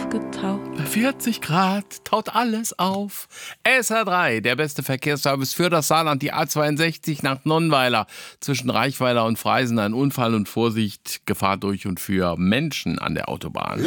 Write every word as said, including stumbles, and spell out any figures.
aufgetaucht. Bei vierzig Grad taut alles auf. S R drei, der beste Verkehrsservice für das Saarland, die A zweiundsechzig nach Nonnweiler. Zwischen Reichweiler und Freisen ein Unfall und Vorsicht, Gefahr durch und für Menschen an der Autobahn.